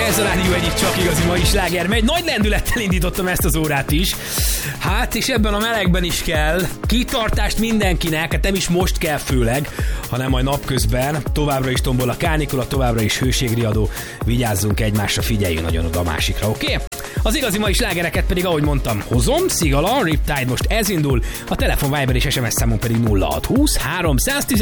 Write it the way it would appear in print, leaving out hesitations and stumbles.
Ez a Rádió egyik csak igazi mai sláger, megy. Nagy lendülettel indítottam ezt az órát is. Hát, és ebben a melegben is kell kitartást mindenkinek, hát nem is most kell főleg, hanem majd napközben. Továbbra is tombol a kánikula, továbbra is hőségriadó. Vigyázzunk egymásra, figyeljünk nagyon oda a másikra, oké? Az igazi mai slágereket pedig, ahogy mondtam, hozom. Szigala, Riptide most ez indul, a telefon, Viber és SMS számunk pedig 0620 316